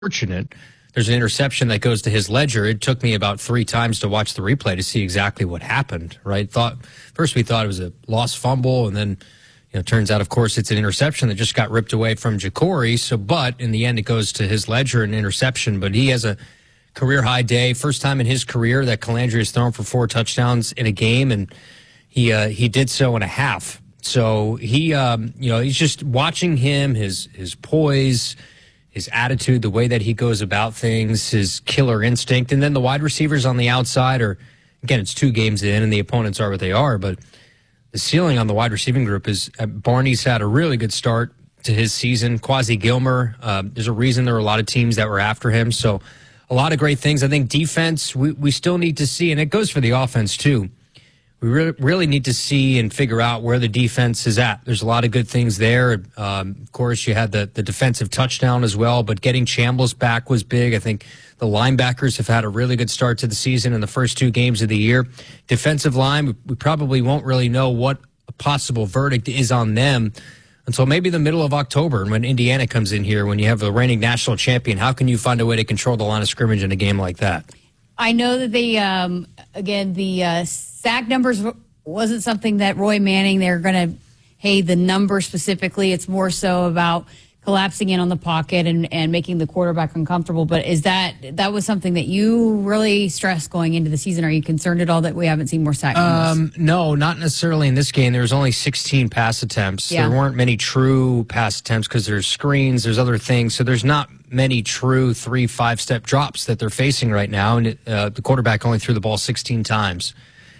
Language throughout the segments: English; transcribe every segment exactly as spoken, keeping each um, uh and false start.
fortunate. There's an interception that goes to his ledger. It took me about three times to watch the replay to see exactly what happened, right? Thought first we thought it was a lost fumble, and then you know, turns out, of course, it's an interception that just got ripped away from Jacory. So, but in the end, it goes to his ledger, an interception. But he has a career high day, first time in his career that Colandrea has thrown for four touchdowns in a game, and he uh, he did so in a half. So he, um, you know, he's just watching him, his his poise, his attitude, the way that he goes about things, his killer instinct. And then the wide receivers on the outside are, again, it's two games in and the opponents are what they are, but the ceiling on the wide receiving group is uh, Barney's had a really good start to his season. Quasi Gilmer, uh, there's a reason there were a lot of teams that were after him. So a lot of great things. I think defense, we, we still need to see, and it goes for the offense too. We really, really need to see and figure out where the defense is at. There's a lot of good things there. Um, of course, you had the, the defensive touchdown as well, but getting Chambliss back was big. I think the linebackers have had a really good start to the season in the first two games of the year. Defensive line, we probably won't really know what a possible verdict is on them until maybe the middle of October. And when Indiana comes in here, when you have the reigning national champion, how can you find a way to control the line of scrimmage in a game like that? I know that they, um, again, the uh, sack numbers wasn't something that Roy Manning, they're going to, hey, the number specifically, it's more so about collapsing in on the pocket and, and making the quarterback uncomfortable. But is that, that was something that you really stressed going into the season? Are you concerned at all that we haven't seen more sack numbers? Um, no, not necessarily in this game. There was only sixteen pass attempts. Yeah. There weren't many true pass attempts because there's screens, there's other things. So there's not many true three, five-step drops that they're facing right now. And it, uh, the quarterback only threw the ball sixteen times.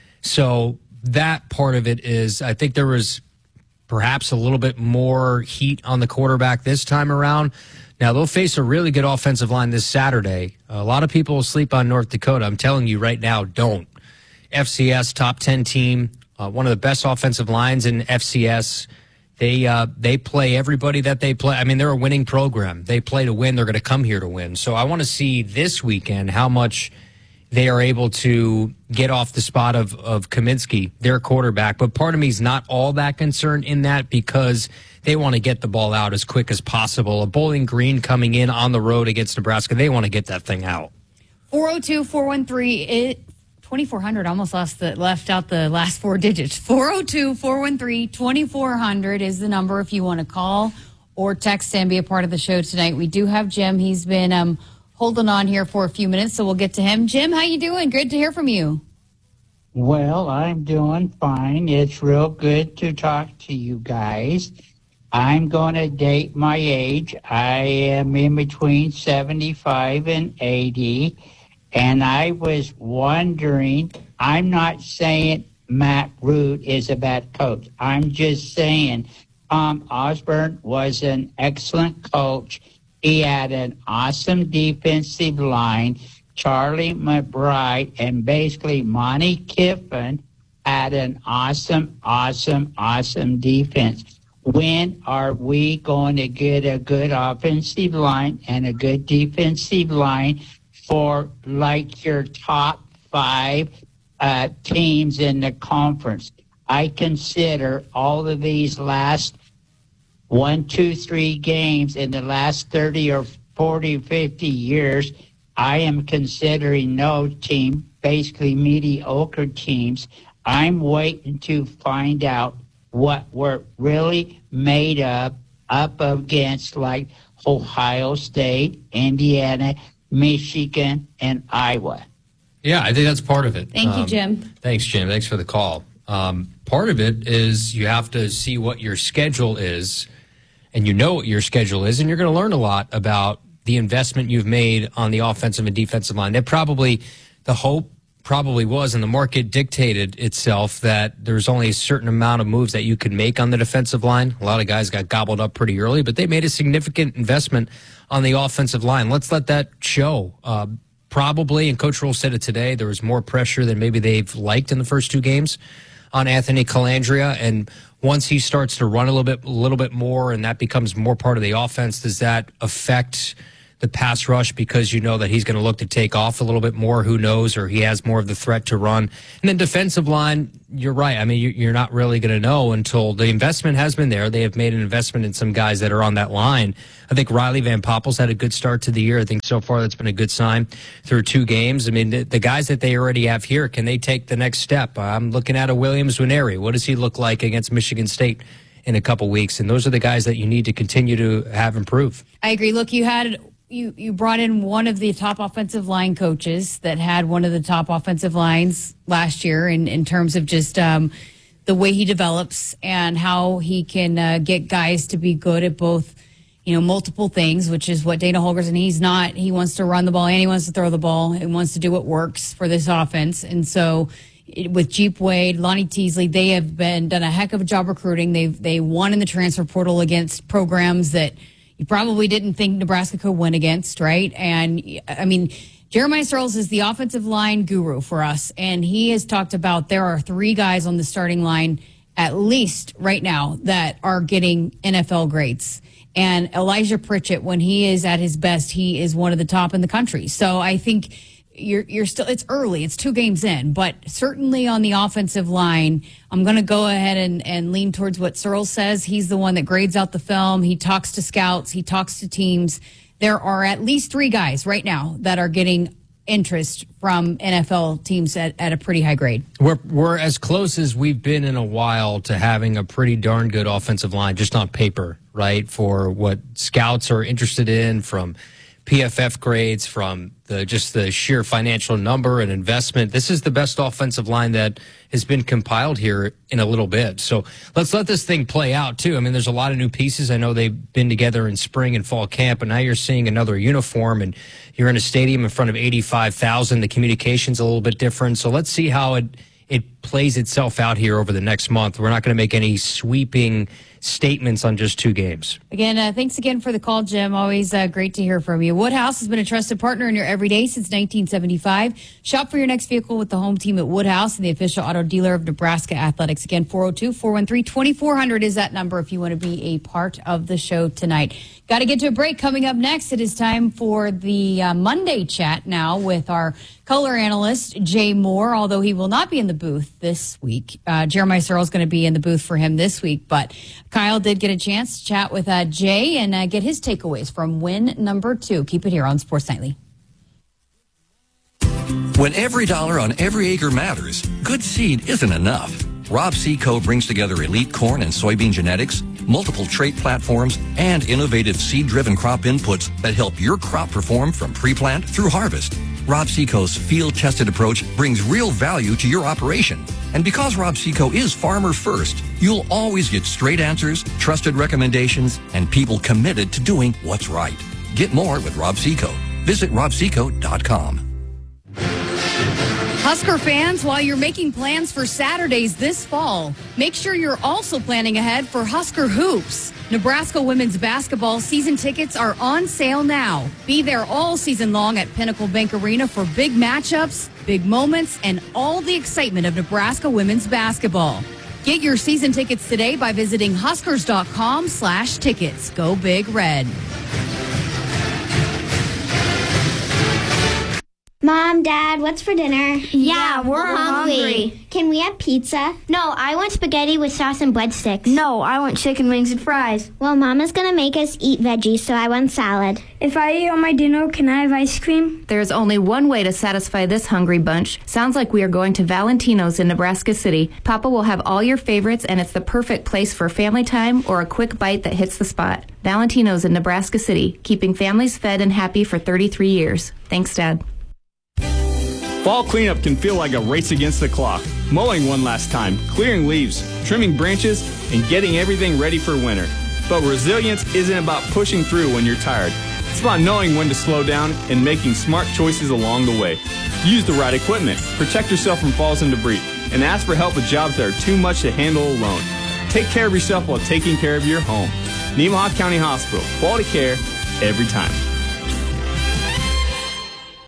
So that part of it is, I think there was perhaps a little bit more heat on the quarterback this time around. Now, they'll face a really good offensive line this Saturday. A lot of people will sleep on North Dakota. I'm telling you right now, don't. F C S, top ten team, uh, one of the best offensive lines in F C S. They uh, they play everybody that they play. I mean, they're a winning program. They play to win. They're going to come here to win. So I want to see this weekend how much they are able to get off the spot of, of Kaminsky, their quarterback. But part of me is not all that concerned in that because they want to get the ball out as quick as possible. A Bowling Green coming in on the road against Nebraska, they want to get that thing out. four oh two, four one three, twenty-four hundred, almost lost the, left out the last four digits. four oh two, four one three, twenty-four hundred is the number if you want to call or text and be a part of the show tonight. We do have Jim. He's been um, holding on here for a few minutes, so we'll get to him. Jim, how you doing? Good to hear from you. Well, I'm doing fine. It's real good to talk to you guys. I'm going to date my age. I am in between seventy-five and eighty, and I was wondering, I'm not saying Matt Root is a bad coach. I'm just saying Tom Osborne was an excellent coach. He had an awesome defensive line. Charlie McBride and basically Monty Kiffin had an awesome, awesome, awesome defense. When are we going to get a good offensive line and a good defensive line for like your top five uh, teams in the conference? I consider all of these last one, two, three games in the last thirty or forty, fifty years, I am considering no team, basically mediocre teams. I'm waiting to find out what we're really made of up against like Ohio State, Indiana, Michigan, and Iowa. Yeah, I think that's part of it. Thank um, you, Jim. Thanks, Jim. Thanks for the call. Um, part of it is you have to see what your schedule is, and you know what your schedule is, and you're going to learn a lot about the investment you've made on the offensive and defensive line. That probably, the hope probably was, and the market dictated itself that there's only a certain amount of moves that you could make on the defensive line. A lot of guys got gobbled up pretty early, but they made a significant investment on the offensive line. Let's let that show. Uh, probably, and Coach Rule said it today, there was more pressure than maybe they've liked in the first two games on Anthony Colandrea, and once he starts to run a little bit, a little bit more, and that becomes more part of the offense, does that affect the pass rush because you know that he's going to look to take off a little bit more. Who knows? Or he has more of the threat to run. And then defensive line, you're right. I mean, you're not really going to know until the investment has been there. They have made an investment in some guys that are on that line. I think Riley Van Poppel's had a good start to the year. I think so far that's been a good sign through two games. I mean, the, the guys that they already have here, can they take the next step? I'm looking at a Williams Nwaneri. What does he look like against Michigan State in a couple weeks? And those are the guys that you need to continue to have improve. I agree. Look, you had you you brought in one of the top offensive line coaches that had one of the top offensive lines last year in, in terms of just um, the way he develops and how he can uh, get guys to be good at both, you know, multiple things, which is what Dana Holgorsen, he's not. He wants to run the ball and he wants to throw the ball and wants to do what works for this offense. And so it, with Jeep Wade, Lonnie Teasley, they have been done a heck of a job recruiting. They've they won in the transfer portal against programs that you probably didn't think Nebraska could win against, right? And, I mean, Jeremiah Searles is the offensive line guru for us, and he has talked about there are three guys on the starting line, at least right now, that are getting N F L grades. And Elijah Pritchett, when he is at his best, he is one of the top in the country. So I think you're you're still, it's early, it's two games in, but certainly on the offensive line, I'm going to go ahead and, and lean towards what Searles says. He's the one that grades out the film. He talks to scouts. He talks to teams. There are at least three guys right now that are getting interest from N F L teams at, at a pretty high grade. We're, we're as close as we've been in a while to having a pretty darn good offensive line, just on paper, right? For what scouts are interested in, from P F F grades, from the just the sheer financial number and investment. This is the best offensive line that has been compiled here in a little bit. So let's let this thing play out, too. I mean, there's a lot of new pieces. I know they've been together in spring and fall camp, but now you're seeing another uniform, and you're in a stadium in front of eighty-five thousand. The communication's a little bit different. So let's see how it it plays itself out here over the next month. We're not going to make any sweeping statements on just two games. Again, uh, thanks again for the call, Jim. Always uh, great to hear from you. Woodhouse has been a trusted partner in your everyday since nineteen seventy-five. Shop for your next vehicle with the home team at Woodhouse and the official auto dealer of Nebraska Athletics. Again, four oh two, four one three, two four zero zero is that number if you want to be a part of the show tonight. Got to get to a break. Coming up next, it is time for the uh, Monday chat now with our color analyst, Jay Moore, although he will not be in the booth this week. Uh, Jeremiah Searle is going to be in the booth for him this week, but Kyle did get a chance to chat with uh, Jay and uh, get his takeaways from win number two. Keep it here on Sports Nightly. When every dollar on every acre matters, good seed isn't enough. Rob Seco brings together elite corn and soybean genetics, multiple trait platforms, and innovative seed-driven crop inputs that help your crop perform from pre-plant through harvest. Rob Seco's field-tested approach brings real value to your operation. And because Rob Seco is farmer first, you'll always get straight answers, trusted recommendations, and people committed to doing what's right. Get more with Rob Seco. Visit rob seco dot com. Husker fans, while you're making plans for Saturdays this fall, make sure you're also planning ahead for Husker Hoops. Nebraska women's basketball season tickets are on sale now. Be there all season long at Pinnacle Bank Arena for big matchups, big moments, and all the excitement of Nebraska women's basketball. Get your season tickets today by visiting huskers.com slash tickets. Go Big Red. Mom, Dad, what's for dinner? Yeah, we're, we're hungry. hungry. Can we have pizza? No, I want spaghetti with sauce and breadsticks. No, I want chicken wings and fries. Well, Mama's gonna make us eat veggies, so I want salad. If I eat all my dinner, can I have ice cream? There's only one way to satisfy this hungry bunch. Sounds like we are going to Valentino's in Nebraska City. Papa will have all your favorites, and it's the perfect place for family time or a quick bite that hits the spot. Valentino's in Nebraska City, keeping families fed and happy for thirty-three years. Thanks, Dad. Fall cleanup can feel like a race against the clock. Mowing one last time, clearing leaves, trimming branches, and getting everything ready for winter. But resilience isn't about pushing through when you're tired. It's about knowing when to slow down and making smart choices along the way. Use the right equipment, protect yourself from falls and debris, and ask for help with jobs that are too much to handle alone. Take care of yourself while taking care of your home. Nemaha County Hospital, quality care every time.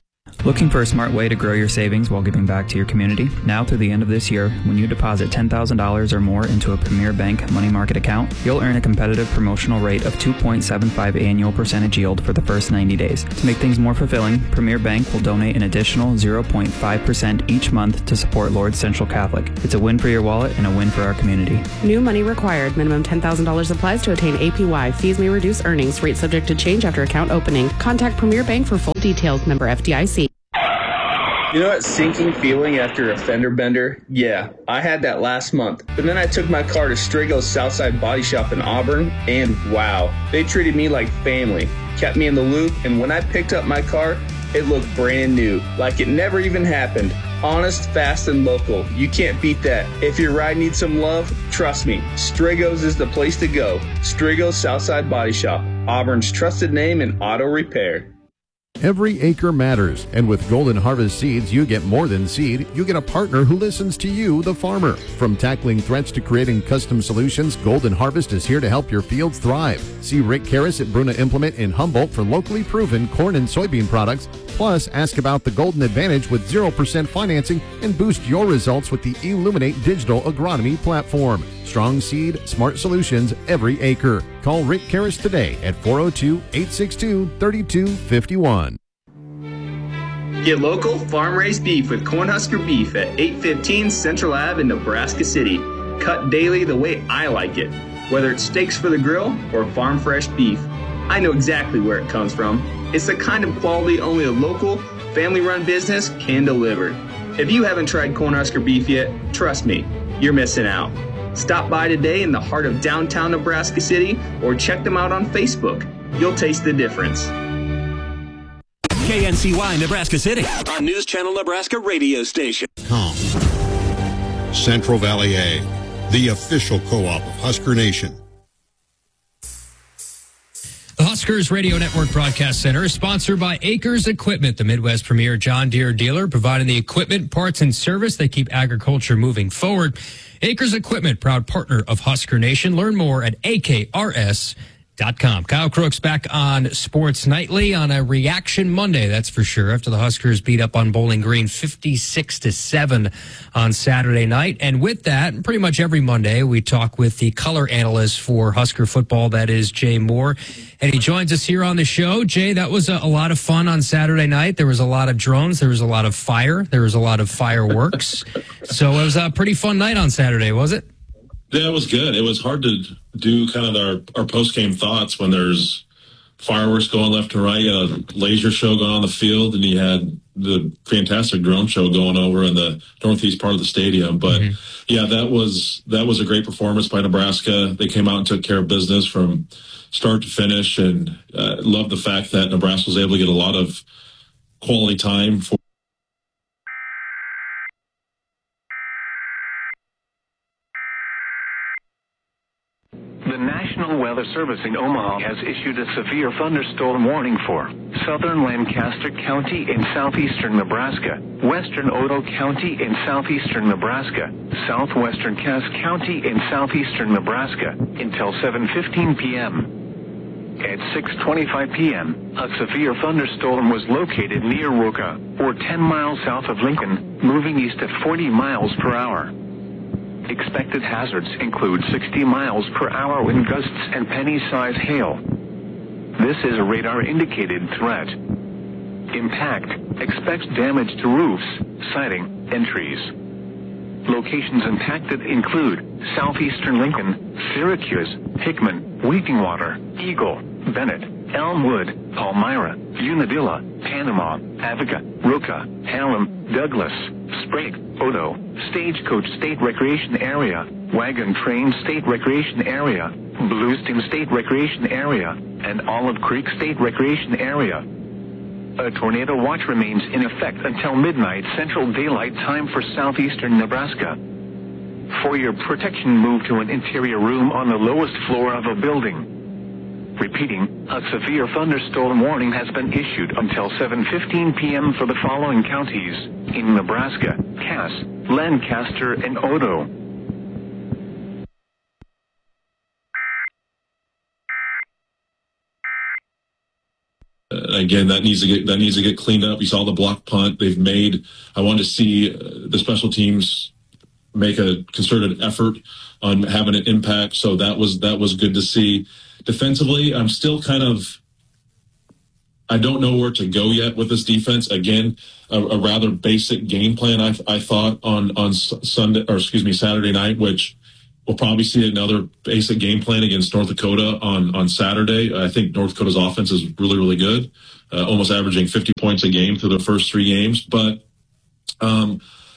Looking for a smart way to grow your savings while giving back to your community? Now through the end of this year, when you deposit ten thousand dollars or more into a Premier Bank money market account, you'll earn a competitive promotional rate of two point seven five annual percentage yield for the first ninety days. To make things more fulfilling, Premier Bank will donate an additional zero point five percent each month to support Lourdes Central Catholic. It's a win for your wallet and a win for our community. New money required. Minimum ten thousand dollars applies to attain A P Y. Fees may reduce earnings. Rate subject to change after account opening. Contact Premier Bank for full details. Member F D I C. You know that sinking feeling after a fender bender? Yeah, I had that last month. But then I took my car to Strigo's Southside Body Shop in Auburn, and wow, they treated me like family, kept me in the loop, and when I picked up my car, it looked brand new, like it never even happened. Honest, fast, and local. You can't beat that. If your ride needs some love, trust me, Strigo's is the place to go. Strigo's Southside Body Shop, Auburn's trusted name in auto repair. Every acre matters, and with Golden Harvest Seeds, you get more than seed. You get a partner who listens to you, the farmer. From tackling threats to creating custom solutions, Golden Harvest is here to help your fields thrive. See Rick Karras at Bruna Implement in Humboldt for locally proven corn and soybean products. Plus, ask about the Golden Advantage with zero percent financing and boost your results with the Illuminate Digital Agronomy platform. Strong seed, smart solutions every acre. Call Rick Karras today at four oh two, eight six two, three two five one. Get local, farm-raised beef with Cornhusker Beef at eight fifteen Central Ave in Nebraska City. Cut daily the way I like it. Whether it's steaks for the grill or farm-fresh beef, I know exactly where it comes from. It's the kind of quality only a local, family-run business can deliver. If you haven't tried Cornhusker Beef yet, trust me, you're missing out. Stop by today in the heart of downtown Nebraska City or check them out on Facebook. You'll taste the difference. K N C Y Nebraska City, on News Channel Nebraska radio station. Com. Central Valley Ag, the official co-op of Husker Nation. The Huskers Radio Network Broadcast Center is sponsored by Acres Equipment, the Midwest premier John Deere dealer, providing the equipment, parts, and service that keep agriculture moving forward. Acres Equipment, proud partner of Husker Nation. Learn more at A K R S dot com. Kyle Crooks back on Sports Nightly on a reaction Monday, that's for sure, after the Huskers beat up on Bowling Green fifty-six to seven on Saturday night. And with that, pretty much every Monday, we talk with the color analyst for Husker football, that is Jay Moore. And he joins us here on the show. Jay, that was a, a lot of fun on Saturday night. There was a lot of drones. There was a lot of fire. There was a lot of fireworks. So it was a pretty fun night on Saturday, was it? Yeah, it was good. It was hard to do kind of our, our post-game thoughts when there's fireworks going left and right. You had a laser show going on the field, and you had the fantastic drone show going over in the northeast part of the stadium. But, mm-hmm. yeah, that was that was a great performance by Nebraska. They came out and took care of business from start to finish, and uh, loved the fact that Nebraska was able to get a lot of quality time for The National Weather Service in Omaha has issued a severe thunderstorm warning for southern Lancaster County in southeastern Nebraska, western Otoe County in southeastern Nebraska, southwestern Cass County in southeastern Nebraska until seven fifteen p.m. At six twenty-five p.m., a severe thunderstorm was located near Roca, or ten miles south of Lincoln, moving east at forty miles per hour. Expected hazards include sixty miles per hour wind gusts and penny-sized hail. This is a radar-indicated threat. Impact expects damage to roofs, siding, and trees. Locations impacted include southeastern Lincoln, Syracuse, Hickman, Weepingwater, Eagle, Bennett, Elmwood, Palmyra, Unadilla, Panama, Avica, Roca, Hallam, Douglas, Sprague, Otoe, Stagecoach State Recreation Area, Wagon Train State Recreation Area, Bluestem State Recreation Area, and Olive Creek State Recreation Area. A tornado watch remains in effect until midnight Central Daylight Time for southeastern Nebraska. For your protection, move to an interior room on the lowest floor of a building. Repeating, a severe thunderstorm warning has been issued until seven fifteen p.m. for the following counties in Nebraska: Cass, Lancaster, and Otoe. I again, that needs to get that needs to get cleaned up. You saw the block punt they've made. I wanted to see uh, the special teams make a concerted effort on having an impact. So that was that was good to see. Defensively, I'm still kind of I don't know where to go yet with this defense. Again, a, a rather basic game plan. I, I thought on on Sunday or excuse me Saturday night, which we'll probably see another basic game plan against North Dakota on on Saturday. I think North Dakota's offense is really really good, uh, almost averaging fifty points a game through the first three games. But um,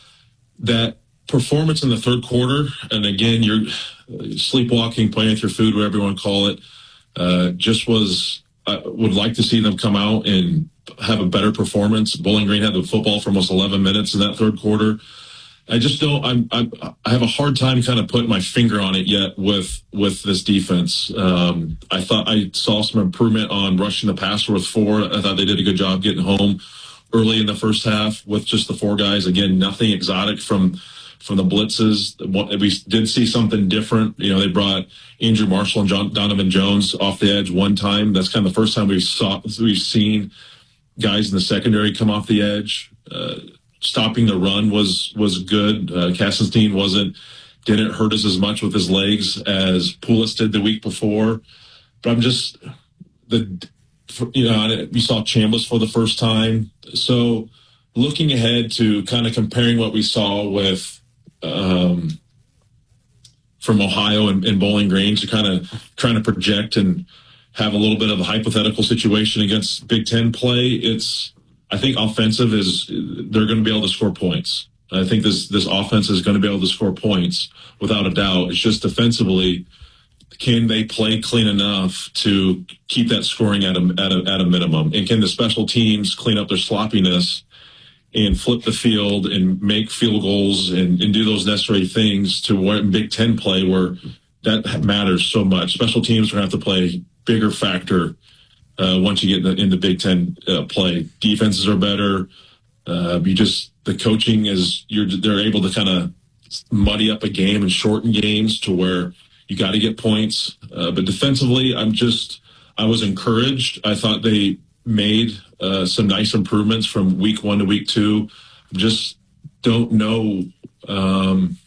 that performance in the third quarter, and again, you're sleepwalking, playing with your food, whatever you want to call it, uh, just was. I would like to see them come out and have a better performance. Bowling Green had the football for almost eleven minutes in that third quarter. I just don't. I'm, I'm. I have a hard time kind of putting my finger on it yet with with this defense. Um, I thought I saw some improvement on rushing the passer with four. I thought they did a good job getting home early in the first half with just the four guys. Again, nothing exotic from. From the blitzes. We did see something different. You know, they brought Andrew Marshall and John, Donovan Jones off the edge one time. That's kind of the first time we saw, we've seen guys in the secondary come off the edge. Uh, stopping the run was, was good. Uh, Kassenstein wasn't, didn't hurt us as much with his legs as Poulos did the week before. But I'm just, the, you know, you saw Chambliss for the first time. So looking ahead to kind of comparing what we saw with, Um, from Ohio and, and Bowling Green to kind of trying to project and have a little bit of a hypothetical situation against Big Ten play. It's, I think offensive is, they're going to be able to score points. I think this, this offense is going to be able to score points without a doubt. It's just defensively, can they play clean enough to keep that scoring at a, at a, at a minimum? And can the special teams clean up their sloppiness and flip the field and make field goals and, and do those necessary things to where Big Ten play where that matters so much. Special teams are going to have to play a bigger factor uh, once you get in the, in the Big Ten uh, play. Defenses are better. Uh, you just the coaching is you're they're able to kind of muddy up a game and shorten games to where you got to get points. Uh, but defensively, I'm just I was encouraged. I thought they made uh, some nice improvements from week one to week two. Just don't know, um,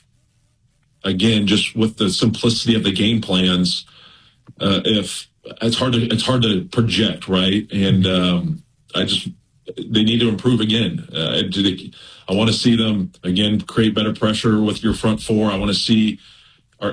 again, just with the simplicity of the game plans, uh, if it's hard to, it's hard to project, right? And um, I just, they need to improve again. Uh, I want to see them, again, create better pressure with your front four. I want to see our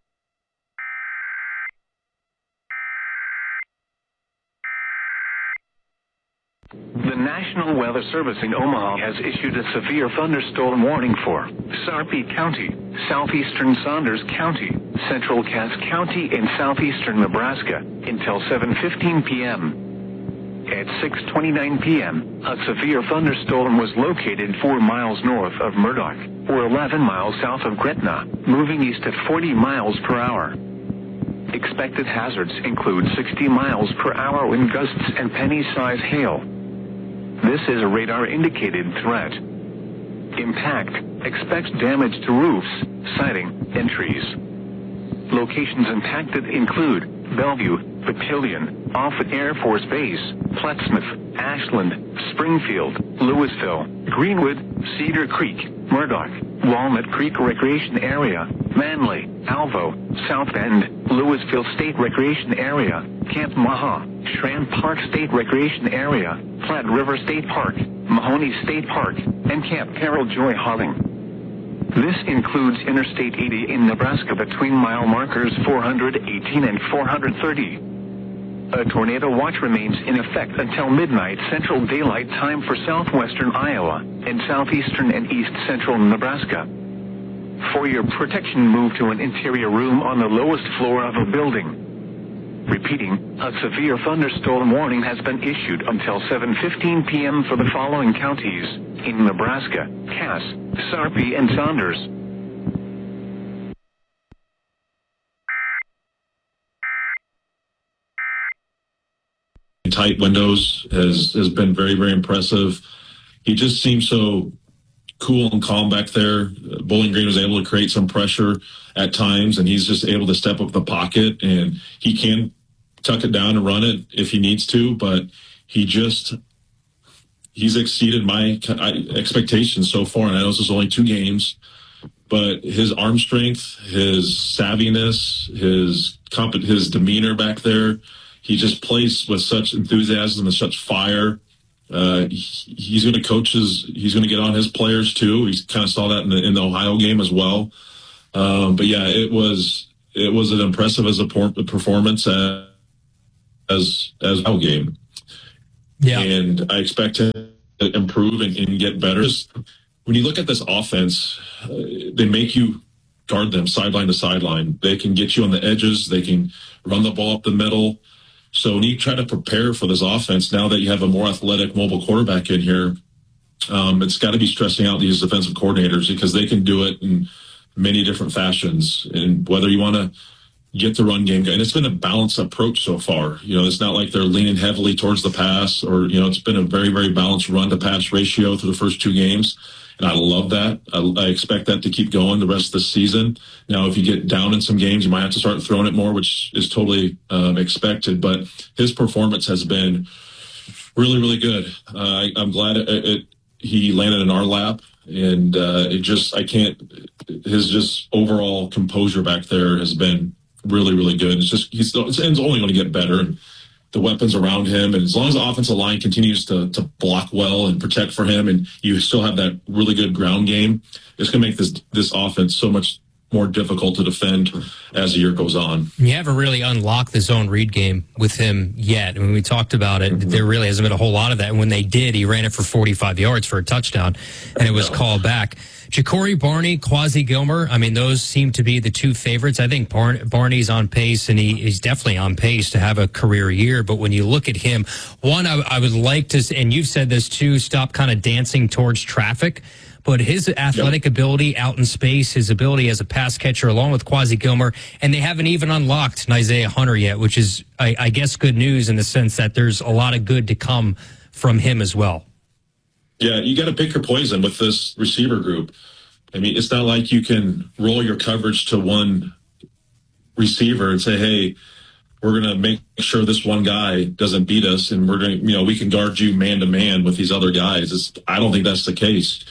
The National Weather Service in Omaha has issued a severe thunderstorm warning for Sarpy County, southeastern Saunders County, central Cass County, and southeastern Nebraska until seven fifteen p.m. At six twenty-nine p.m., a severe thunderstorm was located four miles north of Murdoch, or eleven miles south of Gretna, moving east at forty miles per hour. Expected hazards include sixty miles per hour wind gusts and penny-size hail. This is a radar-indicated threat. Impact. Expect damage to roofs, siding, and trees. Locations impacted include Bellevue, Papillion, Offutt Air Force Base, Plattsmouth, Ashland, Springfield, Louisville, Greenwood, Cedar Creek, Murdoch, Walnut Creek Recreation Area, Manly, Alvo, South Bend, Louisville State Recreation Area, Camp Maha, Schramm Park State Recreation Area, Platte River State Park, Mahoney State Park, and Camp Carol Joy Hauling. This includes Interstate eighty in Nebraska between mile markers four hundred eighteen and four hundred thirty. A tornado watch remains in effect until midnight Central Daylight Time for southwestern Iowa and southeastern and east central Nebraska. For your protection, move to an interior room on the lowest floor of a building. Repeating, a severe thunderstorm warning has been issued until seven fifteen p.m. for the following counties in Nebraska: Cass, Sarpy, and Saunders. Tight windows has has been very, very impressive. He just seems so cool and calm back there. Bowling Green was able to create some pressure at times, and he's just able to step up the pocket, and he can tuck it down and run it if he needs to, but he just he's exceeded my expectations so far. And I know this is only two games, but his arm strength, his savviness, his comp- his demeanor back there, he just plays with such enthusiasm and such fire. Uh, he, he's going to coach his, he's going to get on his players too. He kind of saw that in the, in the Ohio game as well. Um, but yeah, it was, it was an impressive as a por- performance as, as, as a game. Yeah. And I expect to improve and, and get better. When you look at this offense, uh, they make you guard them sideline to sideline. They can get you on the edges. They can run the ball up the middle. So when you try to prepare for this offense, now that you have a more athletic mobile quarterback in here, um, it's got to be stressing out these defensive coordinators because they can do it in many different fashions. And whether you want to get the run game, and it's been a balanced approach so far. You know, it's not like they're leaning heavily towards the pass or, you know, it's been a very, very balanced run to pass ratio through the first two games. And I love that. I, I expect that to keep going the rest of the season. Now, if you get down in some games, you might have to start throwing it more, which is totally um, expected. But his performance has been really, really good. Uh, I, I'm glad it, it, he landed in our lap. And uh, it just, I can't, his just overall composure back there has been really, really good. It's just, he's, it's only going to get better. And the weapons around him, and as long as the offensive line continues to, to block well and protect for him, and you still have that really good ground game, it's going to make this this offense so much more difficult to defend as the year goes on. You haven't really unlocked the zone read game with him yet. When we talked about it, mm-hmm. there really hasn't been a whole lot of that. And when they did, he ran it for forty-five yards for a touchdown, and it was called back. Ja'Cory Barney, Quasi Gilmer, I mean, those seem to be the two favorites. I think Bar- Barney's on pace, and he, he's definitely on pace to have a career year. But when you look at him, one, I, I would like to, and you've said this too, stop kind of dancing towards traffic. But his athletic yep. ability out in space, his ability as a pass catcher, along with Quasi Gilmer, and they haven't even unlocked Isaiah Hunter yet, which is, I, I guess, good news in the sense that there's a lot of good to come from him as well. Yeah, you got to pick your poison with this receiver group. I mean, it's not like you can roll your coverage to one receiver and say, hey, we're going to make sure this one guy doesn't beat us, and we're going to, you know, we can guard you man to man with these other guys. It's, I don't think that's the case.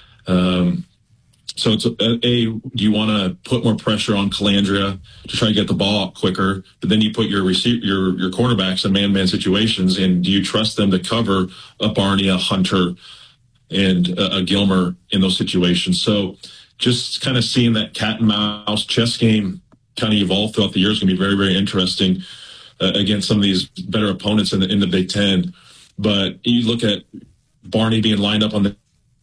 Um, so it's a, a, do you want to put more pressure on Calandria to try to get the ball up quicker, but then you put your receiver, your, your cornerbacks in man-to-man situations, and do you trust them to cover a Barney, a Hunter, and a, a Gilmer in those situations? So just kind of seeing that cat and mouse chess game kind of evolve throughout the year is going to be very, very interesting uh, against some of these better opponents in the, in the Big Ten. But you look at Barney being lined up on the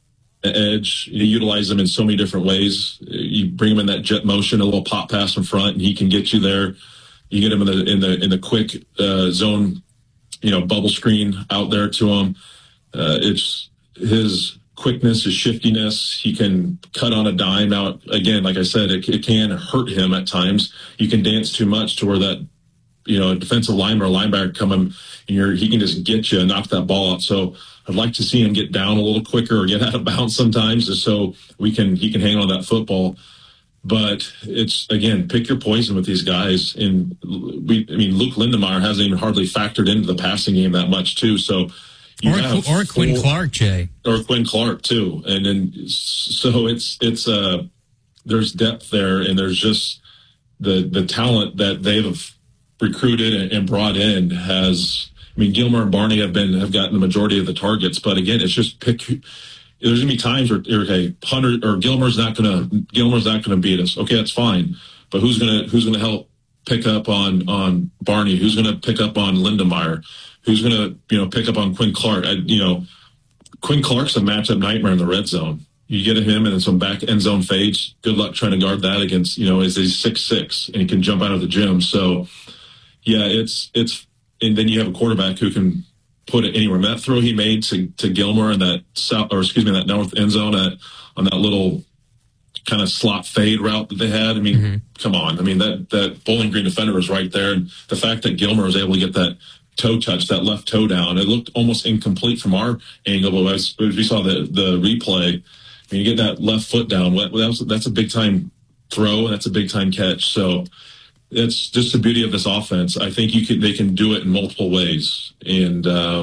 edge, you utilize him in so many different ways. You bring him in that jet motion, a little pop pass in front, and he can get you there. You get him in the in the in the quick uh, zone, you know, bubble screen out there to him. Uh, it's his quickness, his shiftiness. He can cut on a dime. Now, again, like I said, it, it can hurt him at times. You can dance too much to where that, you know, a defensive lineman or linebacker come and you're, he can just get you and knock that ball out. So I'd like to see him get down a little quicker or get out of bounds sometimes, just so we can he can hang on that football. But it's, again, pick your poison with these guys. And we, I mean, Luke Lindemeyer hasn't even hardly factored into the passing game that much too. So you or, have or Quinn full, Clark, Jay, or Quinn Clark too. And then so it's it's uh there's depth there, and there's just the the talent that they've recruited and, and brought in has. I mean, Gilmer and Barney have been have gotten the majority of the targets, but again, it's just pick. There's gonna be times where okay, Hunter or Gilmer's not gonna Gilmer's not gonna beat us. Okay, that's fine, but who's gonna who's gonna help pick up on on Barney? Who's gonna pick up on Lindemeyer? Who's gonna you know pick up on Quinn Clark? I, you know, Quinn Clark's a matchup nightmare in the red zone. You get him and some back end zone fades. Good luck trying to guard that against you know is he's six six and he can jump out of the gym. So yeah, it's it's. And then you have a quarterback who can put it anywhere. That throw he made to, to Gilmer in that south, or excuse me, that north end zone at, on that little kind of slot fade route that they had. I mean, mm-hmm. come on. I mean, that, that Bowling Green defender was right there. And the fact that Gilmer was able to get that toe touch, that left toe down, it looked almost incomplete from our angle. But as we saw the, the replay, I mean, you get that left foot down. That was, that's a big time throw. And that's a big time catch. So, it's just the beauty of this offense. I think you can they can do it in multiple ways, and um,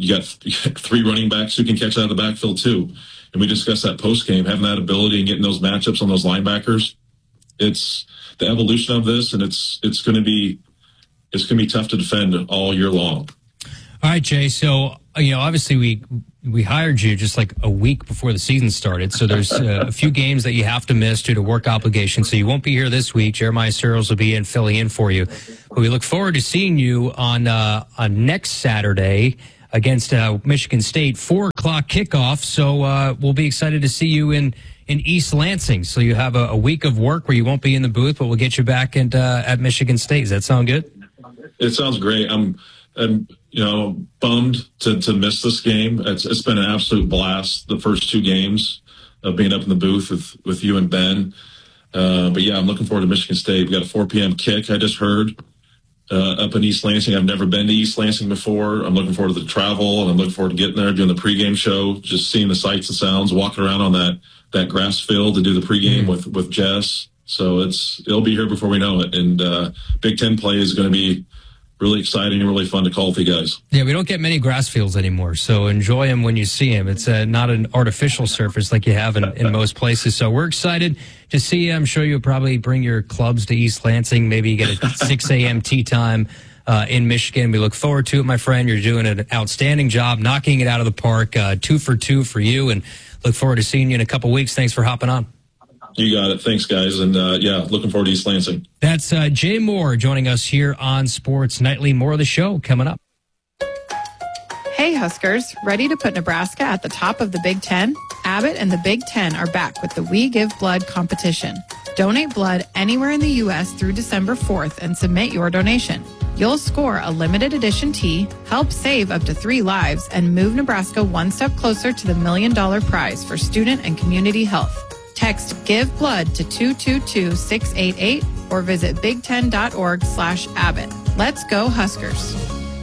you got three running backs who can catch out of the backfield too. And we discussed that post game, having that ability and getting those matchups on those linebackers. It's the evolution of this, and it's it's going to be it's going to be tough to defend all year long. All right, Jay. So, you know, obviously we we hired you just like a week before the season started. So there's uh, a few games that you have to miss due to work obligations. So you won't be here this week. Jeremiah Searles will be in, filling in for you. But we look forward to seeing you on uh, on next Saturday against uh, Michigan State, four o'clock kickoff. So uh, we'll be excited to see you in, in East Lansing. So you have a, a week of work where you won't be in the booth, but we'll get you back at, uh, at Michigan State. Does that sound good? It sounds great. I'm, I'm you know, bummed to, to miss this game. It's, it's been an absolute blast, the first two games of being up in the booth with, with you and Ben. Uh, but, yeah, I'm looking forward to Michigan State. We got a four p.m. kick, I just heard. Uh, up in East Lansing. I've never been to East Lansing before. I'm looking forward to the travel, and I'm looking forward to getting there, doing the pregame show, just seeing the sights and sounds, walking around on that, that grass field to do the pregame mm-hmm. with, with Jess. So it's, it'll be here before we know it. And uh, Big Ten play is going to be really exciting and really fun to call with you guys. Yeah, we don't get many grass fields anymore, so enjoy them when you see them. It's uh, not an artificial surface like you have in, in most places. So we're excited to see you. I'm sure you'll probably bring your clubs to East Lansing. Maybe you get a six a.m. tee time uh, in Michigan. We look forward to it, my friend. You're doing an outstanding job, knocking it out of the park. Uh, two for two for you, and look forward to seeing you in a couple weeks. Thanks for hopping on. You got it. Thanks, guys. And, uh, yeah, looking forward to East Lansing. That's uh, Jay Moore joining us here on Sports Nightly. More of the show coming up. Hey, Huskers. Ready to put Nebraska at the top of the Big Ten? Abbott and the Big Ten are back with the We Give Blood competition. Donate blood anywhere in the U S through December fourth and submit your donation. You'll score a limited edition tee, help save up to three lives, and move Nebraska one step closer to the million dollar prize for student and community health. Text Give Blood to two two two, six eight eight or visit big ten dot org slash Abbott. Let's go Huskers.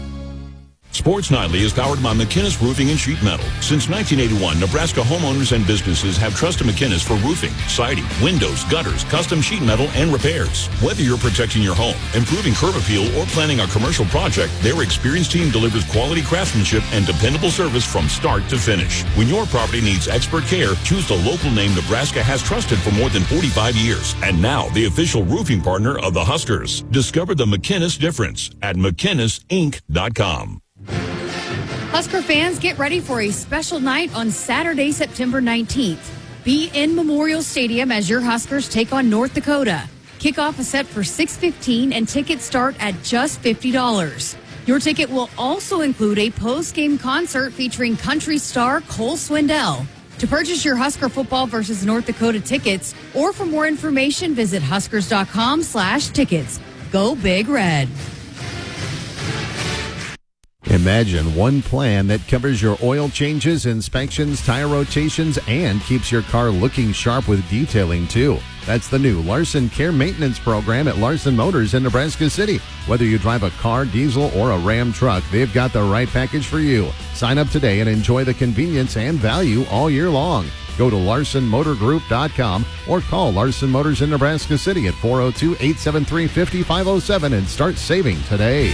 Sports Nightly is powered by McInnes Roofing and Sheet Metal. Since nineteen eighty-one, Nebraska homeowners and businesses have trusted McInnes for roofing, siding, windows, gutters, custom sheet metal, and repairs. Whether you're protecting your home, improving curb appeal, or planning a commercial project, their experienced team delivers quality craftsmanship and dependable service from start to finish. When your property needs expert care, choose the local name Nebraska has trusted for more than forty-five years. And now, the official roofing partner of the Huskers. Discover the McInnes difference at mckinnes inc dot com. Husker fans, get ready for a special night on Saturday, September nineteenth. Be in Memorial Stadium as your Huskers take on North Dakota. Kickoff is set for six fifteen and tickets start at just fifty dollars. Your ticket will also include a post-game concert featuring country star Cole Swindell. To purchase your Husker football versus North Dakota tickets, or for more information, visit huskers.com slash tickets. Go Big Red. Imagine one plan that covers your oil changes, inspections, tire rotations, and keeps your car looking sharp with detailing, too. That's the new Larson Care Maintenance Program at Larson Motors in Nebraska City. Whether you drive a car, diesel, or a Ram truck, they've got the right package for you. Sign up today and enjoy the convenience and value all year long. Go to larson motor group dot com or call Larson Motors in Nebraska City at four oh two, eight seven three, five five oh seven and start saving today.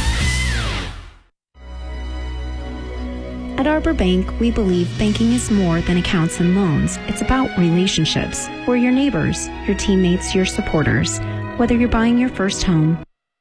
At Arbor Bank, we believe banking is more than accounts and loans. It's about relationships. We're your neighbors, your teammates, your supporters. Whether you're buying your first home,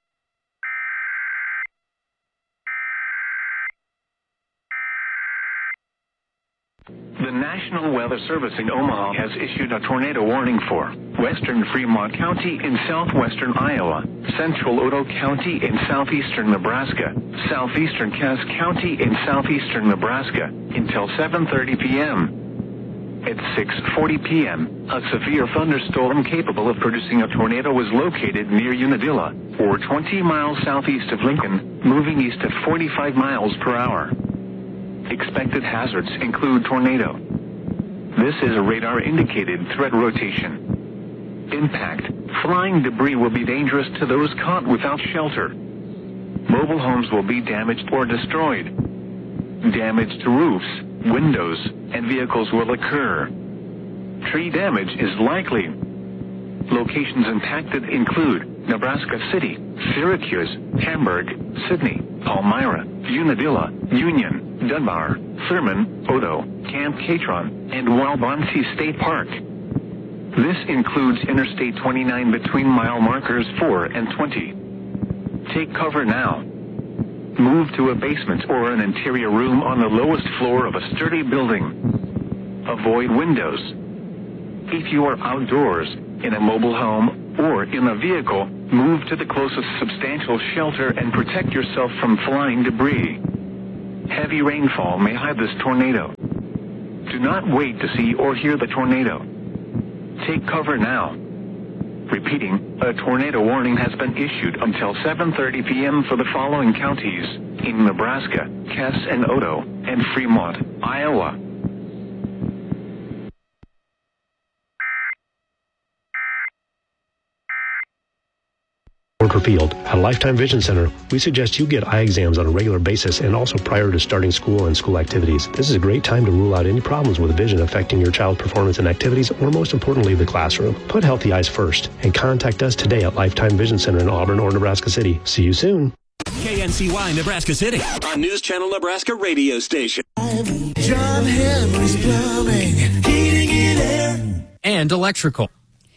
The National Weather Service in Omaha has issued a tornado warning for western Fremont County in southwestern Iowa, central Otoe County in southeastern Nebraska, southeastern Cass County in southeastern Nebraska until seven thirty p.m. At six forty p.m., a severe thunderstorm capable of producing a tornado was located near Unadilla, or twenty miles southeast of Lincoln, moving east at forty-five miles per hour. Expected hazards include tornado. This is a radar-indicated threat rotation. Impact. Flying debris will be dangerous to those caught without shelter. Mobile homes will be damaged or destroyed. Damage to roofs, windows, and vehicles will occur. Tree damage is likely. Locations impacted include Nebraska City, Syracuse, Hamburg, Sidney, Palmyra, Unadilla, Union, Dunbar, Thurman, Odo, Camp Catron, and Walbonsee State Park. This includes Interstate twenty-nine between mile markers four and twenty. Take cover now. Move to a basement or an interior room on the lowest floor of a sturdy building. Avoid windows. If you are outdoors, in a mobile home, or in a vehicle, move to the closest substantial shelter and protect yourself from flying debris. Heavy rainfall may hide this tornado. Do not wait to see or hear the tornado. Take cover now. Repeating, a tornado warning has been issued until seven thirty p.m. for the following counties in Nebraska, Cass and Odo, and Fremont, Iowa. Field. At Lifetime Vision Center, we suggest you get eye exams on a regular basis and also prior to starting school and school activities. This is a great time to rule out any problems with vision affecting your child's performance in activities or, most importantly, the classroom. Put healthy eyes first and contact us today at Lifetime Vision Center in Auburn or Nebraska City. See you soon. K N C Y Nebraska City on News Channel Nebraska radio station. John Henry's Plumbing, heating and air. And electrical.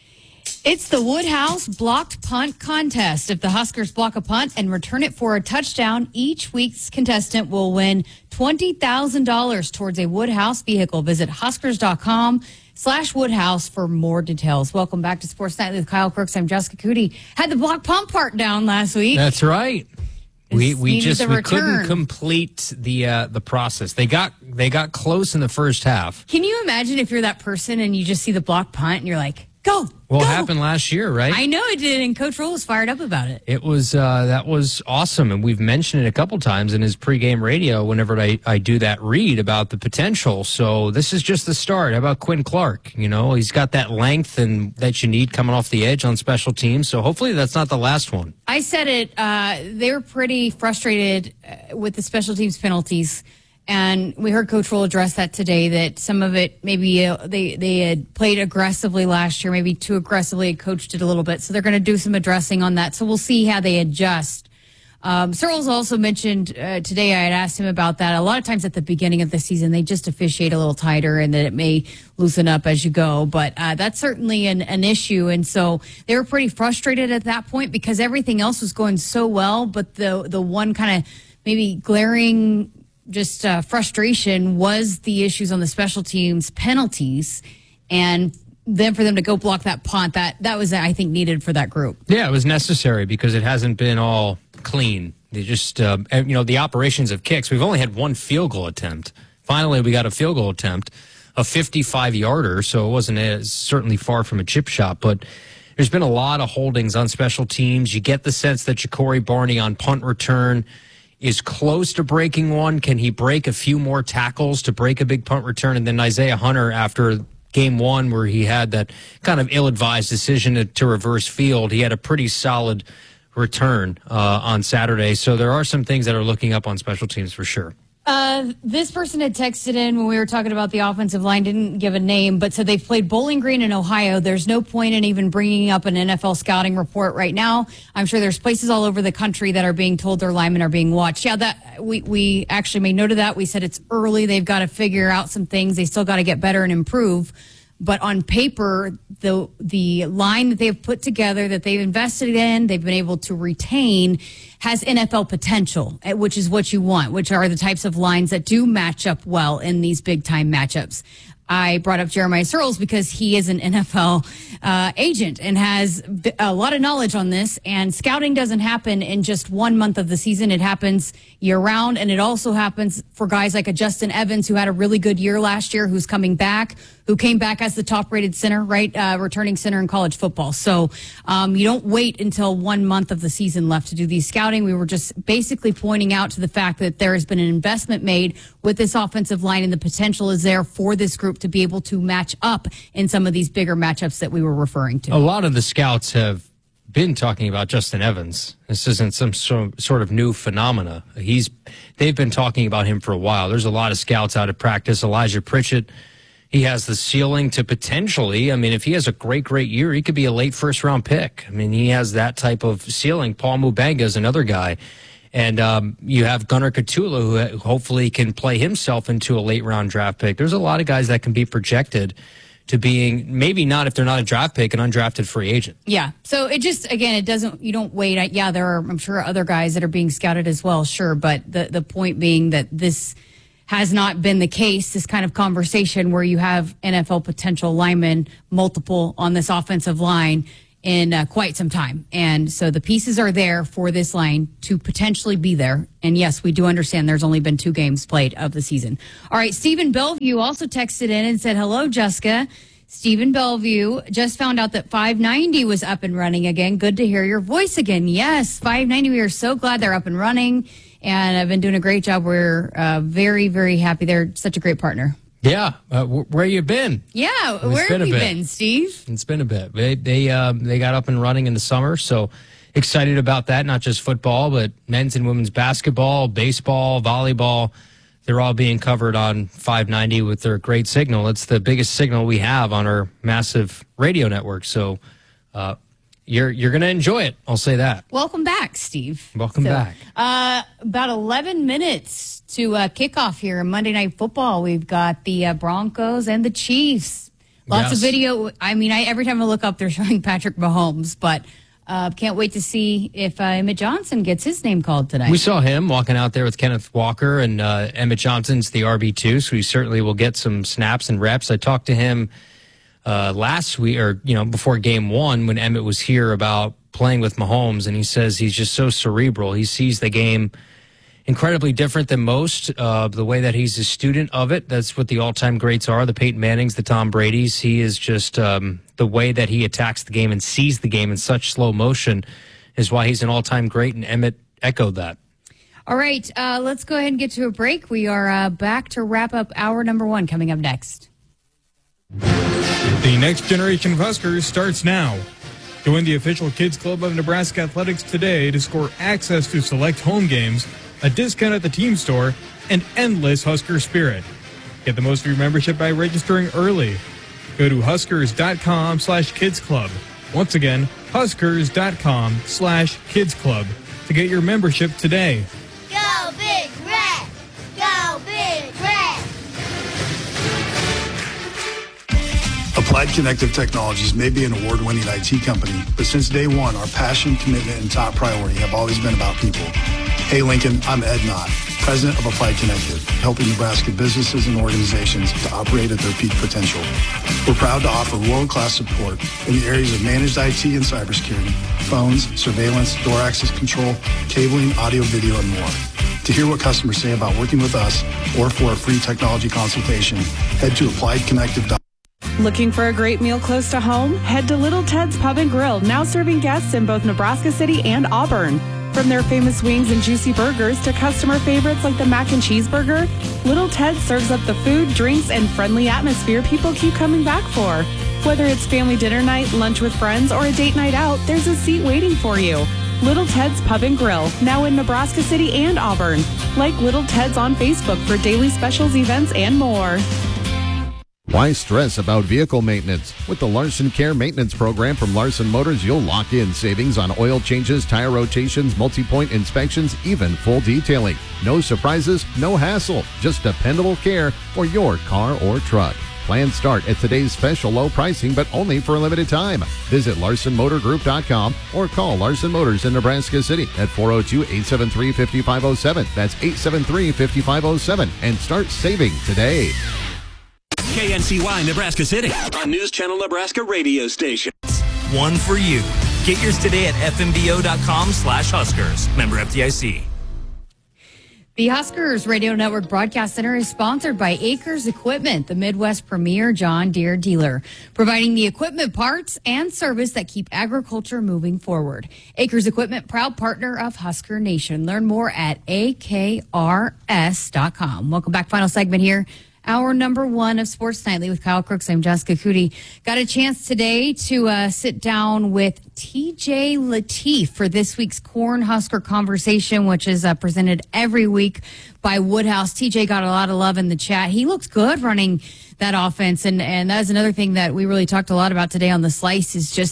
It's the Woodhouse Blocked Punt Contest. If the Huskers block a punt and return it for a touchdown, each week's contestant will win twenty thousand dollars towards a Woodhouse vehicle. Visit Huskers.com slash Woodhouse for more details. Welcome back to Sports Nightly with Kyle Crooks. I'm Jessica Cootie. Had the block punt part down last week. That's right. We we needed just the we return. couldn't complete the uh, the process. They got they got close in the first half. Can you imagine if you're that person and you just see the block punt and you're like, go, Well, go. it happened last year, right? I know it did, and Coach Rule was fired up about it. It was uh, that was awesome, and we've mentioned it a couple times in his pregame radio. Whenever I, I do that read about the potential, so this is just the start. How about Quinn Clark? You know, he's got that length and that you need coming off the edge on special teams. So hopefully that's not the last one. I said it. Uh, they were pretty frustrated uh, with the special teams penalties. And we heard Coach Rule address that today, that some of it maybe uh, they, they had played aggressively last year, maybe too aggressively, had coached it a little bit. So they're going to do some addressing on that. So we'll see how they adjust. Um, Searles also mentioned uh, today, I had asked him about that. A lot of times at the beginning of the season, they just officiate a little tighter and that it may loosen up as you go. But uh, that's certainly an, an issue. And so they were pretty frustrated at that point because everything else was going so well. But the, the one kind of maybe glaring just uh, frustration was the issues on the special teams penalties, and then for them to go block that punt, that that was, I think, needed for that group. Yeah, it was necessary because it hasn't been all clean. They just, uh, you know, the operations of kicks. We've only had one field goal attempt. Finally, we got a field goal attempt, a fifty-five yarder, so it wasn't as certainly far from a chip shot, but there's been a lot of holdings on special teams. You get the sense that Ja'Cory Barney on punt return is close to breaking one. Can he break a few more tackles to break a big punt return? And then Isaiah Hunter, after game one where he had that kind of ill-advised decision to, to reverse field, he had a pretty solid return uh, on Saturday. So there are some things that are looking up on special teams for sure. Uh, this person had texted in when we were talking about the offensive line, didn't give a name, but said they've played Bowling Green in Ohio. There's no point in even bringing up an N F L scouting report right now. I'm sure there's places all over the country that are being told their linemen are being watched. Yeah, that we, we actually made note of that. We said it's early. They've got to figure out some things. They still got to get better and improve. But on paper, the the line that they've put together, that they've invested in, they've been able to retain, has N F L potential, which is what you want, which are the types of lines that do match up well in these big-time matchups. I brought up Jeremiah Searles because he is an N F L uh, agent and has a lot of knowledge on this. And scouting doesn't happen in just one month of the season. It happens year-round, and it also happens for guys like a Justin Evans, who had a really good year last year, who's coming back, who came back as the top-rated center, right, uh, returning center in college football. So um, you don't wait until one month of the season left to do these scouting. We were just basically pointing out to the fact that there has been an investment made with this offensive line, and the potential is there for this group to be able to match up in some of these bigger matchups that we were referring to. A lot of the scouts have been talking about Justin Evans. This isn't some so, sort of new phenomena. He's they've been talking about him for a while. There's a lot of scouts out at practice. Elijah Pritchett, he has the ceiling to potentially, I mean, if he has a great, great year, he could be a late first round pick. I mean, he has that type of ceiling. Paul Mubenga is another guy. And um, you have Gunnar Katula, who hopefully can play himself into a late-round draft pick. There's a lot of guys that can be projected to being, maybe not if they're not a draft pick, an undrafted free agent. Yeah. So it just, again, it doesn't, you don't wait. I, yeah, there are, I'm sure, other guys that are being scouted as well, sure. But the, the point being that this has not been the case, this kind of conversation where you have N F L potential linemen, multiple on this offensive line in uh, quite some time. And so the pieces are there for this line to potentially be there. And yes, we do understand there's only been two games played of the season. All right, Stephen Bellevue also texted in and said, hello, Jessica. Stephen Bellevue just found out that five ninety was up and running again. Good to hear your voice again. Yes, five ninety, we are so glad they're up and running. And I've been doing a great job. We're uh, very, very happy. They're such a great partner. Yeah, uh, where you been? Yeah, It's where been have a you bit. been, Steve? It's been a bit. They they um, they got up and running in the summer, so excited about that. Not just football, but men's and women's basketball, baseball, volleyball. They're all being covered on five ninety with their great signal. It's the biggest signal we have on our massive radio network. So uh, you're you're going to enjoy it. I'll say that. Welcome back, Steve. Welcome So, back. Uh, about eleven minutes to uh, kick off here in Monday Night Football. We've got the uh, Broncos and the Chiefs. Lots Yes. of video. I mean, I, every time I look up, they're showing Patrick Mahomes, but uh, can't wait to see if uh, Emmett Johnson gets his name called tonight. We saw him walking out there with Kenneth Walker, and uh, Emmett Johnson's the R B two, so he certainly will get some snaps and reps. I talked to him uh, last week, or you know, before game one when Emmett was here about playing with Mahomes, and he says he's just so cerebral. He sees the game incredibly different than most. Uh, the way that he's a student of it, that's what the all-time greats are, the Peyton Mannings, the Tom Bradys. He is just, um, the way that he attacks the game and sees the game in such slow motion is why he's an all-time great, and Emmett echoed that. All right, uh, let's go ahead and get to a break. We are uh, back to wrap up hour number one coming up next. The next generation of Huskers starts now. Join the official Kids Club of Nebraska Athletics today to score access to select home games, a discount at the team store, and endless Husker spirit. Get the most of your membership by registering early. Go to huskers.com slash kids club. Once again, huskers.com slash kids club to get your membership today. Go Big Red! Go Big Red! Applied Connective Technologies may be an award-winning I T company, but since day one, our passion, commitment, and top priority have always been about people. Hey Lincoln, I'm Ed Knott, President of Applied Connective, helping Nebraska businesses and organizations to operate at their peak potential. We're proud to offer world-class support in the areas of managed I T and cybersecurity, phones, surveillance, door access control, cabling, audio, video, and more. To hear what customers say about working with us or for a free technology consultation, head to applied connective dot com. Looking for a great meal close to home? Head to Little Ted's Pub and Grill, now serving guests in both Nebraska City and Auburn. From their famous wings and juicy burgers to customer favorites like the mac and cheese burger, Little Ted serves up the food, drinks, and friendly atmosphere people keep coming back for. Whether it's family dinner night, lunch with friends, or a date night out, there's a seat waiting for you. Little Ted's Pub and Grill, now in Nebraska City and Auburn. Like Little Ted's on Facebook for daily specials, events, and more. Why stress about vehicle maintenance? With the Larson Care Maintenance Program from Larson Motors, you'll lock in savings on oil changes, tire rotations, multi-point inspections, even full detailing. No surprises, no hassle, just dependable care for your car or truck. Plans start at today's special low pricing, but only for a limited time. Visit larson motor group dot com or call Larson Motors in Nebraska City at four oh two, eight seven three, five five oh seven. That's eight seven three, five five oh seven, and start saving today. K N C Y Nebraska City on News Channel Nebraska radio station. One for you. Get yours today at f m b o dot com slash Huskers. Member F D I C. The Huskers Radio Network Broadcast Center is sponsored by Acres Equipment, the Midwest premier John Deere dealer, providing the equipment parts and service that keep agriculture moving forward. Acres Equipment, proud partner of Husker Nation. Learn more at a k r s dot com. Welcome back. Final segment here. Hour number one of Sports Nightly with Kyle Crooks. I'm Jessica Cootie. Got a chance today to uh, sit down with T J Lateef for this week's Cornhusker Conversation, which is uh, presented every week by Woodhouse. T J got a lot of love in the chat. He looks good running that offense, and and that's another thing that we really talked a lot about today on the Slice is just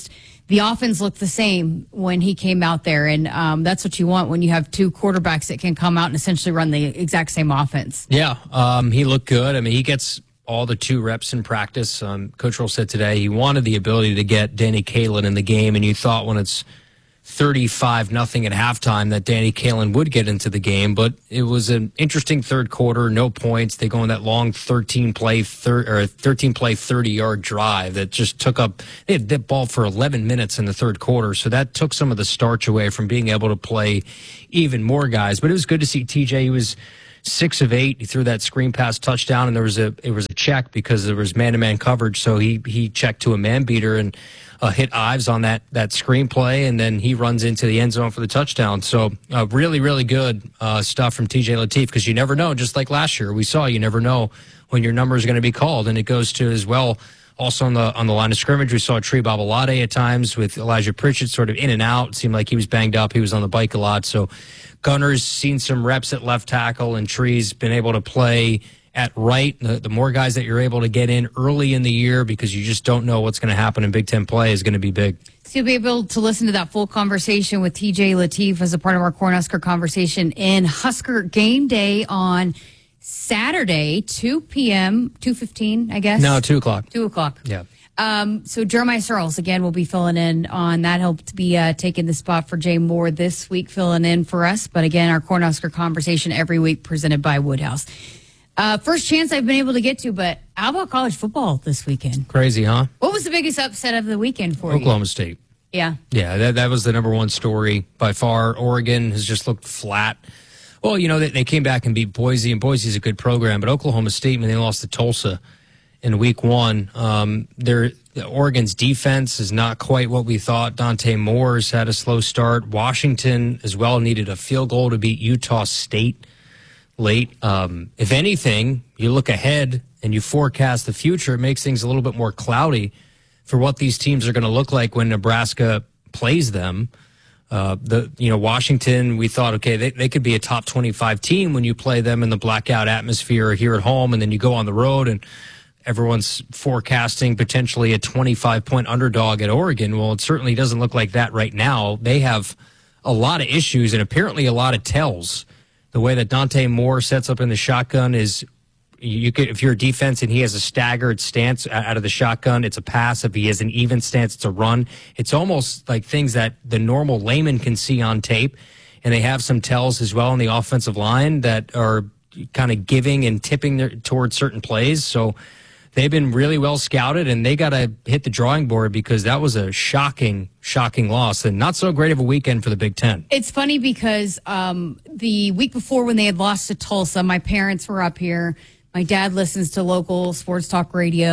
the offense looked the same when he came out there. And um, that's what you want when you have two quarterbacks that can come out and essentially run the exact same offense. Yeah, um, he looked good. I mean, he gets all the two reps in practice. Um, Coach Roll said today he wanted the ability to get Danny Kaelin in the game, and you thought when it's thirty-five nothing at halftime that Danny Kaelin would get into the game, but it was an interesting third quarter, no points. They go on that long thirteen play thir- or thirteen play thirty-yard drive that just took up, they had that ball for eleven minutes in the third quarter, so that took some of the starch away from being able to play even more guys. But it was good to see T J. He was six of eight. He threw that screen pass touchdown, and there was a it was a check because there was man-to-man coverage, so he he checked to a man beater and uh, hit Ives on that that screen play, and then he runs into the end zone for the touchdown. So uh, really, really good uh, stuff from T J Lateef, because you never know, just like last year we saw, you never know when your number is going to be called, and it goes to as well. Also on the on the line of scrimmage, we saw Tree Babalade at times with Elijah Pritchett sort of in and out. It seemed like he was banged up. He was on the bike a lot. So Gunner's seen some reps at left tackle, and Tree's been able to play at right. The, the more guys that you're able to get in early in the year, because you just don't know what's going to happen in Big Ten play, is going to be big. So you'll be able to listen to that full conversation with T J Lateef as a part of our Cornhusker conversation in Husker Game Day on Saturday, two p.m., two fifteen, I guess? No, two o'clock. two o'clock. Yeah. Um, so Jeremiah Searles, again, will be filling in on that. He'll be uh, taking the spot for Jay Moore this week, filling in for us. But again, our Cornhusker conversation every week presented by Woodhouse. Uh, first chance I've been able to get to, but how about college football this weekend? Crazy, huh? What was the biggest upset of the weekend for you? Oklahoma State. Yeah. Yeah, that, that was the number one story by far. Oregon has just looked flat. Well, you know, they, they came back and beat Boise, and Boise's a good program, but Oklahoma State, when they lost to Tulsa in week one, um, their Oregon's defense is not quite what we thought. Dante Moore's had a slow start. Washington as well needed a field goal to beat Utah State late. Um, if anything, you look ahead and you forecast the future, it makes things a little bit more cloudy for what these teams are going to look like when Nebraska plays them. Uh, the you know Washington, we thought, okay, they, they could be a top twenty-five team when you play them in the blackout atmosphere here at home, and then you go on the road and everyone's forecasting potentially a twenty-five point underdog at Oregon. Well, it certainly doesn't look like that right now. They have a lot of issues and apparently a lot of tells. The way that Dante Moore sets up in the shotgun is, you could, if you're a defense and he has a staggered stance out of the shotgun, it's a pass. If he has an even stance, it's a run. It's almost like things that the normal layman can see on tape. And they have some tells as well on the offensive line that are kind of giving and tipping their, towards certain plays. So they've been really well scouted, and they got to hit the drawing board, because that was a shocking, shocking loss, and not so great of a weekend for the Big Ten. It's funny because um, the week before when they had lost to Tulsa, my parents were up here. My dad listens to local sports talk radio.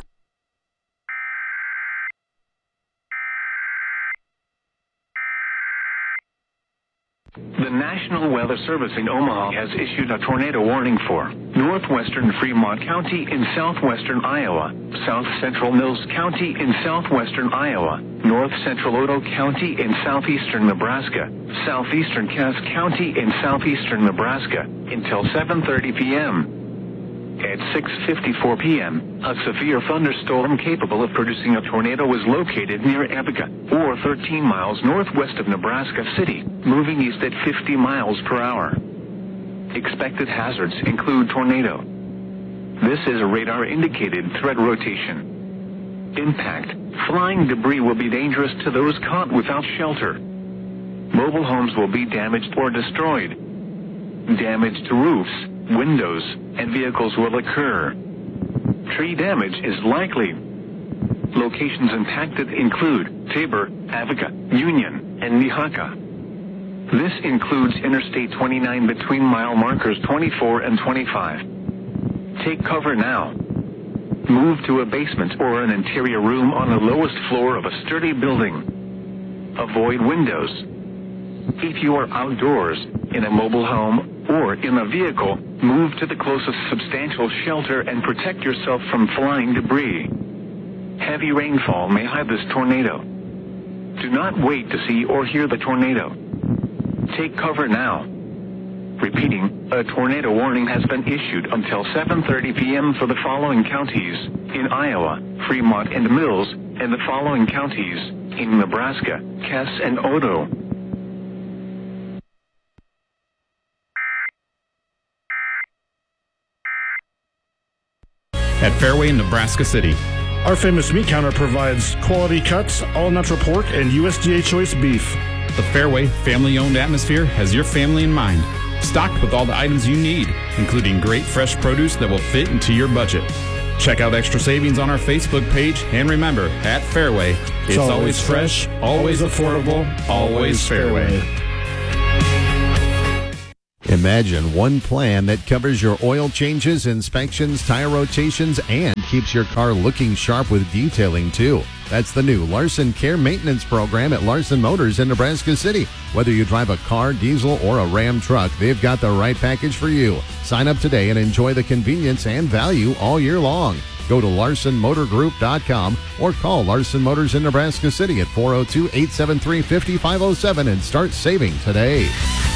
The National Weather Service in Omaha has issued a tornado warning for northwestern Fremont County in southwestern Iowa, south central Mills County in southwestern Iowa, north central Otoe County in southeastern Nebraska, southeastern Cass County in southeastern Nebraska until seven thirty p.m. At six fifty-four p.m., a severe thunderstorm capable of producing a tornado was located near Abaca, or thirteen miles northwest of Nebraska City, moving east at fifty miles per hour. Expected hazards include tornado. This is a radar-indicated threat rotation. Impact. Flying debris will be dangerous to those caught without shelter. Mobile homes will be damaged or destroyed. Damage to roofs, windows, and vehicles will occur. Tree damage is likely. Locations impacted include Tabor, Abaca, Union, and Nehaka. This includes Interstate twenty-nine between mile markers twenty-four and twenty-five. Take cover now. Move to a basement or an interior room on the lowest floor of a sturdy building. Avoid windows. If you are outdoors, in a mobile home, or in a vehicle, move to the closest substantial shelter and protect yourself from flying debris. Heavy rainfall may hide this tornado. Do not wait to see or hear the tornado. Take cover now. Repeating, a tornado warning has been issued until seven thirty p.m. for the following counties: in Iowa, Fremont and Mills, and the following counties: in Nebraska, Cass and Odo. At Fairway in Nebraska City. Our famous meat counter provides quality cuts, all-natural pork, and U S D A choice beef. The Fairway family-owned atmosphere has your family in mind. Stocked with all the items you need, including great fresh produce that will fit into your budget. Check out extra savings on our Facebook page, and remember, at Fairway, it's, it's always, always fresh, always affordable, always Fairway. Imagine one plan that covers your oil changes, inspections, tire rotations, and keeps your car looking sharp with detailing, too. That's the new Larson Care Maintenance Program at Larson Motors in Nebraska City. Whether you drive a car, diesel, or a Ram truck, they've got the right package for you. Sign up today and enjoy the convenience and value all year long. Go to larson motor group dot com or call Larson Motors in Nebraska City at four oh two, eight seven three, five five oh seven and start saving today.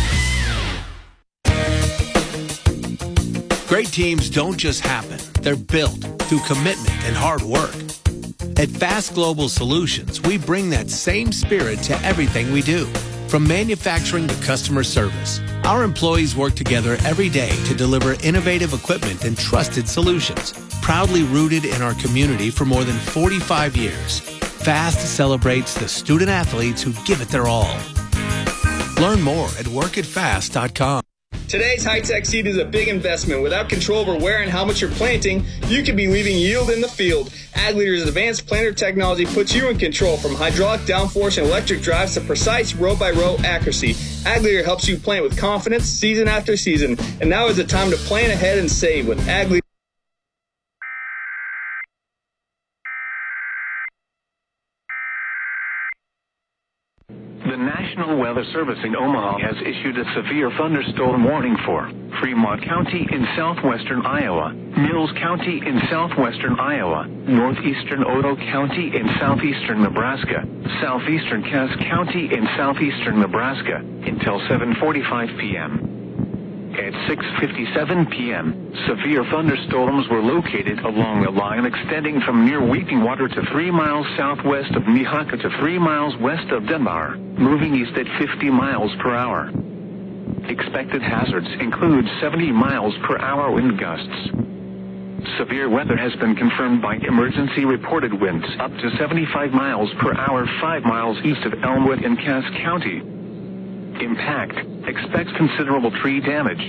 Great teams don't just happen. They're built through commitment and hard work. At Fast Global Solutions, we bring that same spirit to everything we do. From manufacturing to customer service, our employees work together every day to deliver innovative equipment and trusted solutions. Proudly rooted in our community for more than forty-five years, Fast celebrates the student athletes who give it their all. Learn more at work at fast dot com. Today's high-tech seed is a big investment. Without control over where and how much you're planting, you could be leaving yield in the field. Ag Leader's advanced planter technology puts you in control, from hydraulic downforce and electric drives to precise row-by-row accuracy. Ag Leader helps you plant with confidence season after season. And now is the time to plan ahead and save with Ag Leader. The National Weather Service in Omaha has issued a severe thunderstorm warning for Fremont County in southwestern Iowa, Mills County in southwestern Iowa, northeastern Odo County in southeastern Nebraska, southeastern Cass County in southeastern Nebraska until seven forty-five p.m. At six fifty-seven p.m., severe thunderstorms were located along a line extending from near Weeping Water to three miles southwest of Nehaka to three miles west of Dunbar, moving east at fifty miles per hour. Expected hazards include seventy miles per hour wind gusts. Severe weather has been confirmed by emergency reported winds up to seventy-five miles per hour five miles east of Elmwood in Cass County. Impact. Expects considerable tree damage.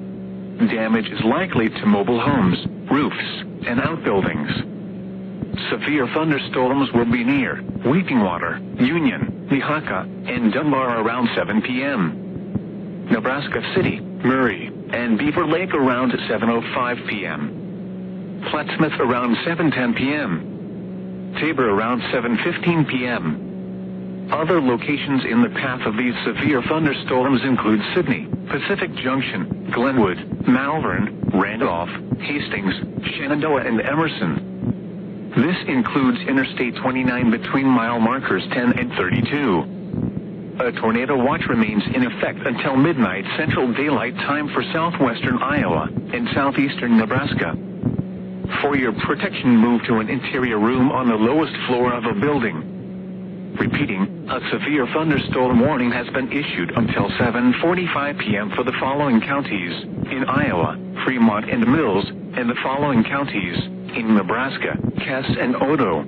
Damage is likely to mobile homes, roofs, and outbuildings. Severe thunderstorms will be near Weeping Water, Union, Nehaka, and Dunbar around seven p.m. Nebraska City, Murray, and Beaver Lake around seven oh five p.m. Plattsmouth around seven ten p.m. Tabor around seven fifteen p.m. Other locations in the path of these severe thunderstorms include Sydney, Pacific Junction, Glenwood, Malvern, Randolph, Hastings, Shenandoah, and Emerson. This includes Interstate twenty-nine between mile markers ten and thirty-two. A tornado watch remains in effect until midnight Central Daylight Time for southwestern Iowa and southeastern Nebraska. For your protection, move to an interior room on the lowest floor of a building. Repeating, a severe thunderstorm warning has been issued until seven forty-five p.m. for the following counties: in Iowa, Fremont and Mills, and the following counties: in Nebraska, Cass and Odo.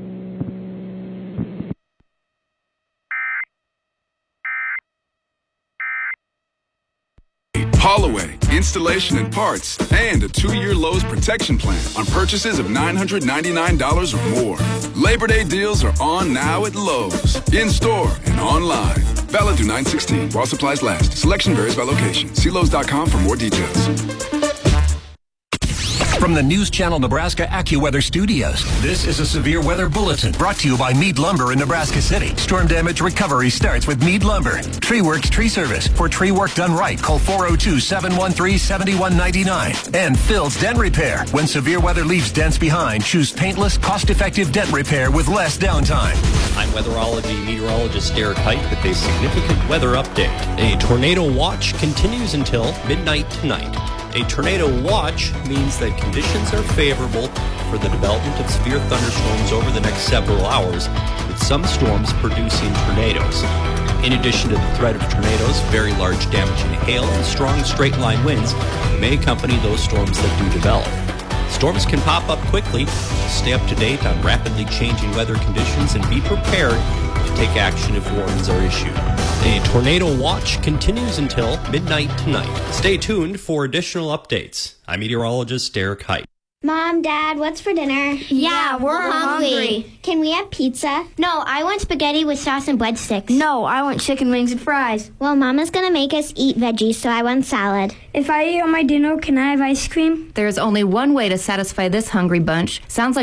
Holloway, installation and parts, and a two-year Lowe's protection plan on purchases of nine hundred ninety-nine dollars or more. Labor Day deals are on now at Lowe's, in-store and online. Valid through nine sixteen while supplies last. Selection varies by location. See Lowe's dot com for more details. From the News Channel Nebraska AccuWeather Studios, this is a severe weather bulletin brought to you by Mead Lumber in Nebraska City. Storm damage recovery starts with Mead Lumber. TreeWorks Tree Service. For tree work done right, call four oh two, seven one three, seven one nine nine. And Phil's Dent Repair. When severe weather leaves dents behind, choose paintless, cost-effective dent repair with less downtime. I'm weatherology meteorologist Derek Height with a significant weather update. A tornado watch continues until midnight tonight. A tornado watch means that conditions are favorable for the development of severe thunderstorms over the next several hours, with some storms producing tornadoes. In addition to the threat of tornadoes, very large damaging hail and strong straight-line winds may accompany those storms that do develop. Storms can pop up quickly. Stay up to date on rapidly changing weather conditions and be prepared to take action if warnings are issued. A tornado watch continues until midnight tonight. Stay tuned for additional updates. I'm meteorologist Derek Height. Mom, Dad, what's for dinner? Yeah, we're, we're hungry. hungry. Can we have pizza? No, I want spaghetti with sauce and breadsticks. No, I want chicken wings and fries. Well, Mama's gonna make us eat veggies, so I want salad. If I eat all my dinner, can I have ice cream? There's only one way to satisfy this hungry bunch. Sounds like